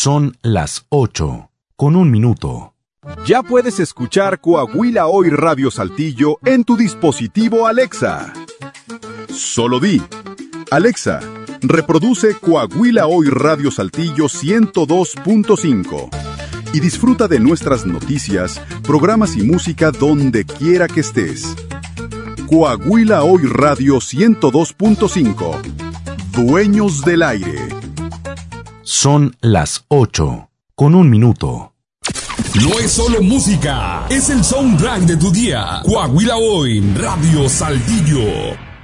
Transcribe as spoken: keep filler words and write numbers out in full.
Son las ocho, con un minuto. Ya puedes escuchar Coahuila Hoy Radio Saltillo en tu dispositivo Alexa. Solo di: Alexa, reproduce Coahuila Hoy Radio Saltillo ciento dos punto cinco y disfruta de nuestras noticias, programas y música donde quiera que estés. Coahuila Hoy Radio ciento dos punto cinco. Dueños del aire. Son las ocho, con un minuto. No es solo música, es el soundtrack de tu día. Coahuila Hoy Radio Saltillo.